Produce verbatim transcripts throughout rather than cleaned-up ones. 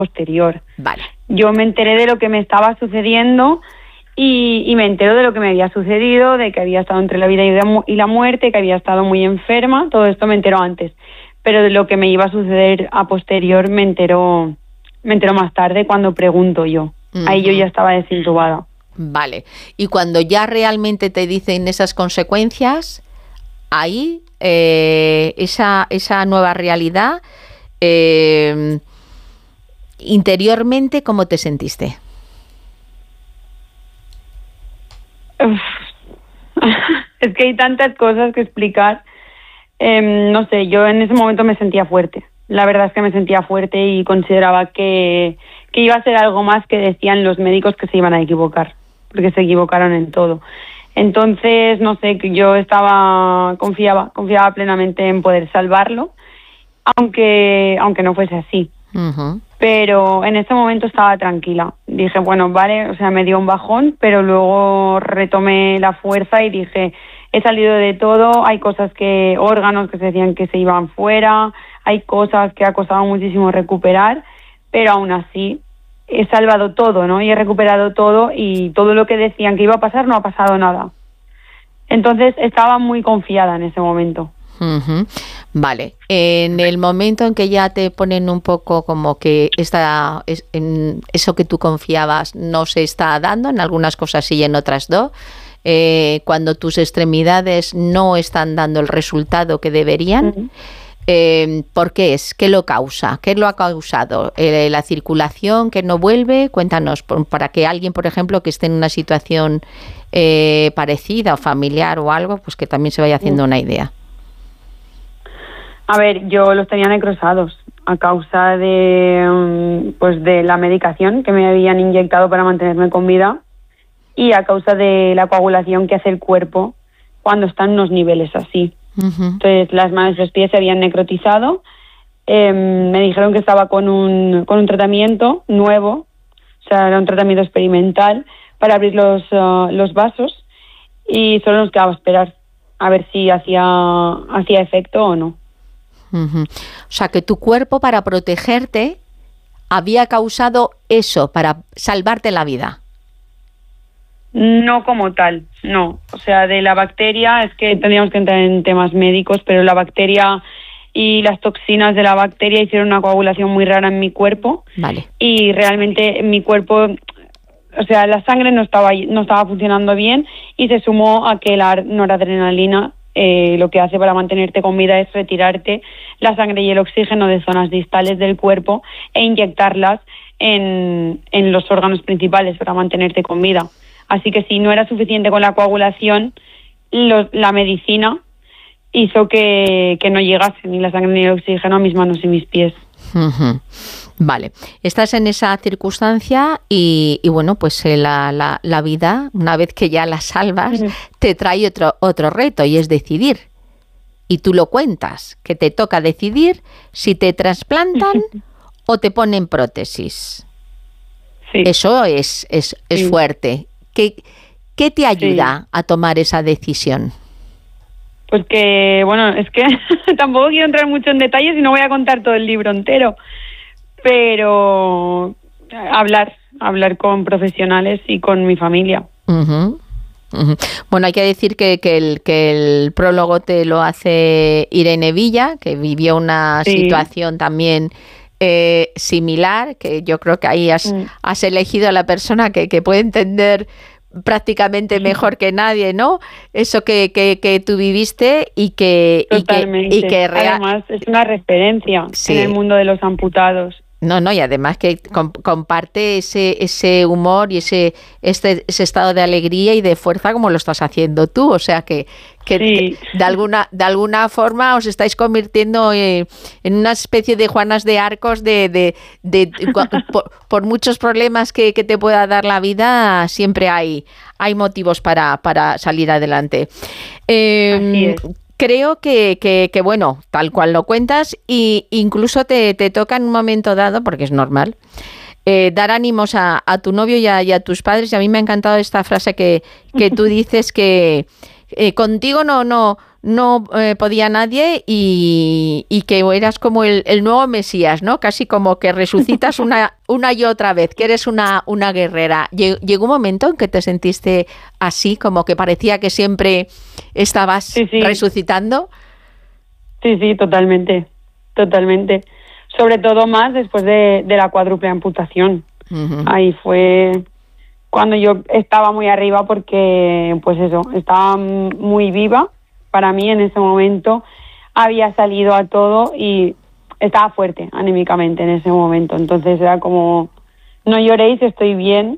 posterior. Vale. Yo me enteré de lo que me estaba sucediendo y, y me entero de lo que me había sucedido, de que había estado entre la vida y la, mu- y la muerte, que había estado muy enferma. Todo esto me enteró antes, pero de lo que me iba a suceder a posterior me enteró, me enteró más tarde cuando pregunto yo. Uh-huh. Ahí yo ya estaba desintubada. Vale. Y cuando ya realmente te dicen esas consecuencias, ahí eh, esa, esa nueva realidad, eh, interiormente, ¿cómo te sentiste? Es que hay tantas cosas que explicar. Eh, no sé, yo en ese momento me sentía fuerte. La verdad es que me sentía fuerte y consideraba que, que iba a ser algo más que decían los médicos que se iban a equivocar, porque se equivocaron en todo. Entonces, no sé, que yo estaba, confiaba, confiaba plenamente en poder salvarlo, aunque, aunque no fuese así. Uh-huh. Pero en ese momento estaba tranquila. Dije, bueno, vale, o sea, me dio un bajón, pero luego retomé la fuerza y dije, he salido de todo, hay cosas que, órganos que se decían que se iban fuera, hay cosas que ha costado muchísimo recuperar, pero aún así he salvado todo, ¿no? Y he recuperado todo y todo lo que decían que iba a pasar no ha pasado nada. Entonces estaba muy confiada en ese momento. Uh-huh. Vale, en el momento en que ya te ponen un poco como que esta, es, en eso que tú confiabas no se está dando, en algunas cosas sí y en otras no, eh, cuando tus extremidades no están dando el resultado que deberían, uh-huh. eh, ¿por qué es? ¿Qué lo causa? ¿Qué lo ha causado? Eh, ¿La circulación que no vuelve? Cuéntanos, por, para que alguien, por ejemplo, que esté en una situación eh, parecida o familiar o algo, pues que también se vaya haciendo uh-huh. una idea. A ver, yo los tenía necrosados a causa de, pues de la medicación que me habían inyectado para mantenerme con vida y a causa de la coagulación que hace el cuerpo cuando están en unos niveles así. Uh-huh. Entonces las manos y los pies se habían necrotizado. Eh, me dijeron que estaba con un, con un tratamiento nuevo, o sea, era un tratamiento experimental para abrir los, uh, los vasos y solo nos quedaba esperar a ver si hacía, hacía efecto o no. Uh-huh. O sea, que tu cuerpo, para protegerte, había causado eso, para salvarte la vida. No como tal, no. O sea, de la bacteria, es que tendríamos que entrar en temas médicos, pero la bacteria y las toxinas de la bacteria hicieron una coagulación muy rara en mi cuerpo. Vale. Y realmente mi cuerpo, o sea, la sangre no estaba, no estaba funcionando bien y se sumó a que la noradrenalina Eh, lo que hace para mantenerte con vida es retirarte la sangre y el oxígeno de zonas distales del cuerpo e inyectarlas en, en los órganos principales para mantenerte con vida. Así que si no era suficiente con la coagulación, lo, la medicina hizo que, que no llegase ni la sangre ni el oxígeno a mis manos y mis pies. Uh-huh. Vale, estás en esa circunstancia y, y bueno, pues eh, la, la, la vida, una vez que ya la salvas, uh-huh. te trae otro, otro reto y es decidir. Y tú lo cuentas, que te toca decidir si te trasplantan uh-huh. o te ponen prótesis. Sí. Eso es, es, es sí. fuerte. ¿Qué, qué te ayuda sí. a tomar esa decisión? Pues que, bueno, es que tampoco quiero entrar mucho en detalles y no voy a contar todo el libro entero. Pero hablar, hablar con profesionales y con mi familia. Uh-huh. Uh-huh. Bueno, hay que decir que, que, el, que el prólogo te lo hace Irene Villa, que vivió una sí. situación también eh, similar, que yo creo que ahí has, mm. has elegido a la persona que, que puede entender prácticamente mejor que nadie, ¿no? Eso que, que, que tú viviste y que... Totalmente. Y que, y que real... Además, es una referencia sí. en el mundo de los amputados. No, no, y además que com- comparte ese ese humor y ese este ese estado de alegría y de fuerza como lo estás haciendo tú, o sea que que, sí. que de alguna de alguna forma os estáis convirtiendo eh, en una especie de Juanas de Arcos de de, de, de por, por muchos problemas que, que te pueda dar la vida, siempre hay hay motivos para para salir adelante. Eh, Así es. Creo que, que, que, bueno, tal cual lo cuentas, y incluso te, te toca en un momento dado, porque es normal, eh, dar ánimos a, a tu novio y a, y a tus padres. Y a mí me ha encantado esta frase que, que tú dices que eh, contigo no, no, no eh, podía nadie y, y que eras como el, el nuevo Mesías, ¿no? Casi como que resucitas una, una y otra vez, que eres una, una guerrera. ¿Llegó un momento en que te sentiste así, como que parecía que siempre estabas sí, sí. resucitando? Sí, sí, totalmente, totalmente. Sobre todo más después de, de la cuádruple amputación. Uh-huh. Ahí fue cuando yo estaba muy arriba porque, pues eso, estaba muy viva. Para mí en ese momento había salido a todo y estaba fuerte anímicamente en ese momento. Entonces era como, no lloréis, estoy bien.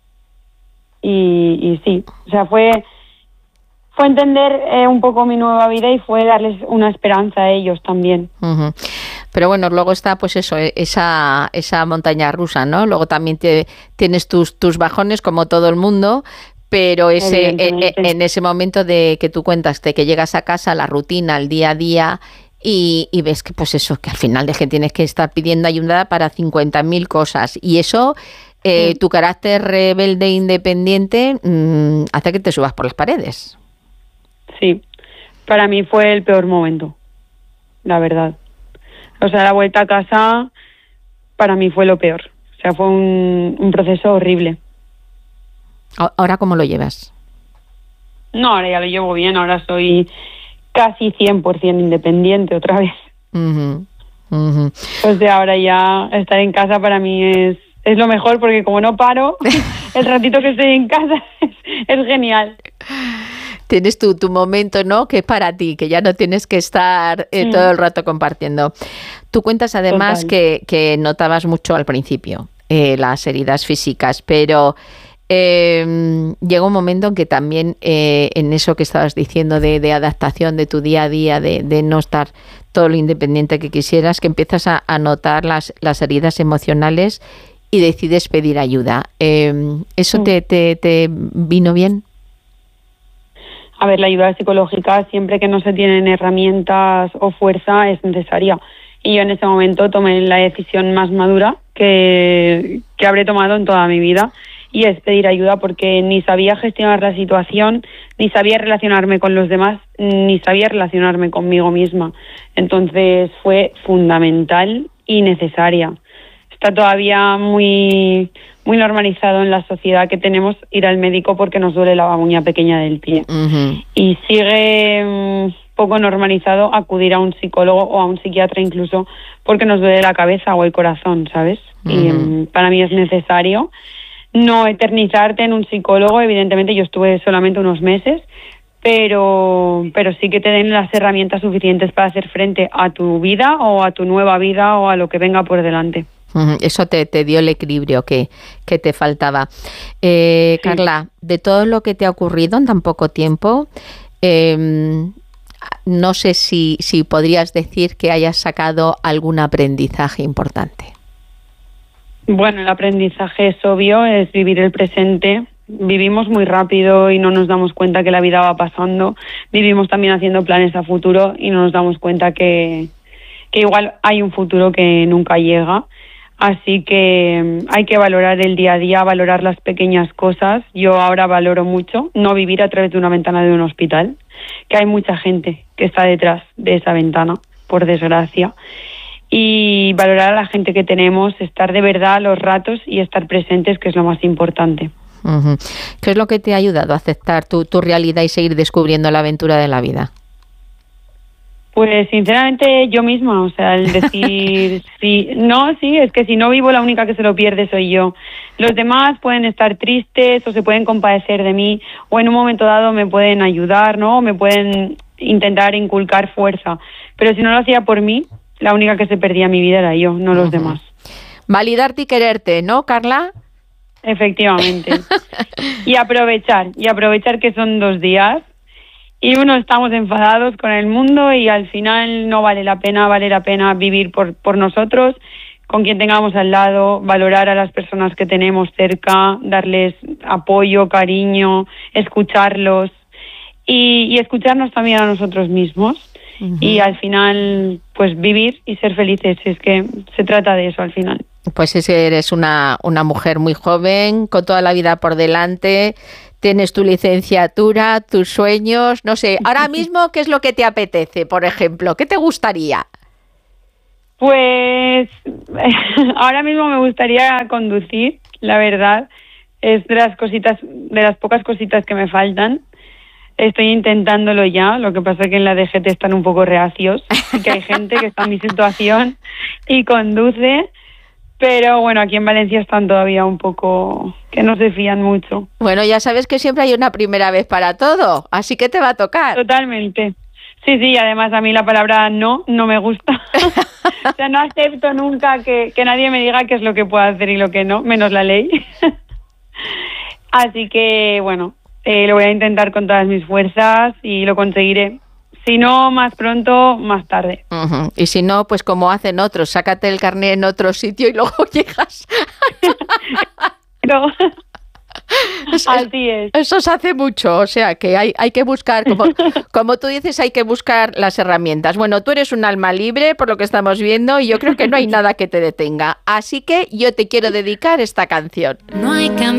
Y, y sí, o sea, fue, fue entender eh, un poco mi nueva vida y fue darles una esperanza a ellos también. Uh-huh. Pero bueno, luego está pues eso, esa, esa montaña rusa, ¿no? Luego también te, tienes tus, tus bajones como todo el mundo. Pero ese en, en ese momento de que tú cuentas, de que llegas a casa, la rutina, el día a día, y, y ves que pues eso, que al final de que tienes que estar pidiendo ayuda para cincuenta mil cosas. Y eso, eh, sí. Tu carácter rebelde e independiente mmm, hace que te subas por las paredes. Sí, para mí fue el peor momento, la verdad. O sea, la vuelta a casa para mí fue lo peor. O sea, fue un, un proceso horrible. ¿Ahora cómo lo llevas? No, ahora ya lo llevo bien, ahora soy casi cien por ciento independiente otra vez. Uh-huh. Uh-huh. O sea, ahora ya estar en casa para mí es, es lo mejor porque como no paro, el ratito que estoy en casa es, es genial. Tienes tu, tu momento, ¿no? Que es para ti, que ya no tienes que estar eh, sí. todo el rato compartiendo. Tú cuentas además que, que notabas mucho al principio eh, las heridas físicas, pero... Eh, llega un momento en que también eh, en eso que estabas diciendo de, de adaptación de tu día a día, de, de no estar todo lo independiente que quisieras, que empiezas a, a notar las, las heridas emocionales y decides pedir ayuda. Eh, ¿Eso te, te, te vino bien? A ver, la ayuda psicológica, siempre que no se tienen herramientas o fuerza, es necesaria. Y yo en ese momento tomé la decisión más madura que, que habré tomado en toda mi vida. Y es pedir ayuda porque ni sabía gestionar la situación, ni sabía relacionarme con los demás, ni sabía relacionarme conmigo misma. Entonces fue fundamental y necesaria. Está todavía muy, muy normalizado en la sociedad que tenemos ir al médico porque nos duele la uña pequeña del pie. Uh-huh. Y sigue um, poco normalizado acudir a un psicólogo o a un psiquiatra incluso porque nos duele la cabeza o el corazón, ¿sabes? Uh-huh. Y um, para mí es necesario no eternizarte en un psicólogo. Evidentemente yo estuve solamente unos meses, pero pero sí que te den las herramientas suficientes para hacer frente a tu vida o a tu nueva vida o a lo que venga por delante. Eso te, te dio el equilibrio que, que te faltaba. Eh, sí. Carla, de todo lo que te ha ocurrido en tan poco tiempo, eh, no sé si, si podrías decir que hayas sacado algún aprendizaje importante. Bueno, el aprendizaje es obvio, es vivir el presente. Vivimos muy rápido y no nos damos cuenta que la vida va pasando. Vivimos también haciendo planes a futuro y no nos damos cuenta que, que igual hay un futuro que nunca llega. Así que hay que valorar el día a día, valorar las pequeñas cosas. Yo ahora valoro mucho no vivir a través de una ventana de un hospital, que hay mucha gente que está detrás de esa ventana, por desgracia. Y valorar a la gente que tenemos, estar de verdad a los ratos y estar presentes, que es lo más importante. Uh-huh. ¿Qué es lo que te ha ayudado a aceptar tu, tu realidad y seguir descubriendo la aventura de la vida? Pues sinceramente yo misma, o sea, el decir, sí, no, sí, es que si no vivo la única que se lo pierde soy yo. Los demás pueden estar tristes o se pueden compadecer de mí o en un momento dado me pueden ayudar, ¿no? O me pueden intentar inculcar fuerza. Pero si no lo hacía por mí, la única que se perdía mi vida era yo, no los uh-huh. demás. Validarte y quererte, ¿no, Carla? Efectivamente. y aprovechar, y aprovechar que son dos días y uno estamos enfadados con el mundo y al final no vale la pena, vale la pena vivir por, por nosotros, con quien tengamos al lado, valorar a las personas que tenemos cerca, darles apoyo, cariño, escucharlos y, y escucharnos también a nosotros mismos. Uh-huh. Y al final, pues vivir y ser felices, es que se trata de eso al final. Pues es que eres una, una mujer muy joven, con toda la vida por delante, tienes tu licenciatura, tus sueños, no sé, ahora mismo, ¿qué es lo que te apetece, por ejemplo? ¿Qué te gustaría? Pues ahora mismo me gustaría conducir, la verdad, es de las cositas, de las pocas cositas que me faltan. Estoy intentándolo ya, lo que pasa es que en la D G T están un poco reacios, que hay gente que está en mi situación y conduce. Pero bueno, aquí en Valencia están todavía un poco que no se fían mucho. Bueno, ya sabes que siempre hay una primera vez para todo, así que te va a tocar. Totalmente. Sí, sí, además a mí la palabra no, no me gusta. O sea, no acepto nunca que, que nadie me diga qué es lo que puedo hacer y lo que no, menos la ley. Así que bueno, eh, lo voy a intentar con todas mis fuerzas y lo conseguiré. Si no, más pronto, más tarde. Uh-huh. Y si no, pues como hacen otros, sácate el carnet en otro sitio y luego llegas. No. Así es. Eso se hace mucho, o sea que hay, hay que buscar, como, como tú dices, hay que buscar las herramientas. Bueno, tú eres un alma libre, por lo que estamos viendo, y yo creo que no hay nada que te detenga. Así que yo te quiero dedicar esta canción. No hay camino.